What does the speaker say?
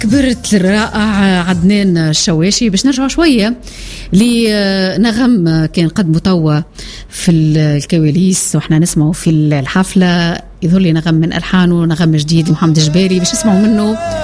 كبرت الرائع عدنان الشواشي. باش نرجع شوية لنغم كان قدموا توا في الكواليس وإحنا نسمعوا في الحفلة، يظهر لي نغم من ألحانه، نغم جديد محمد جبالي باش نسمعوا منه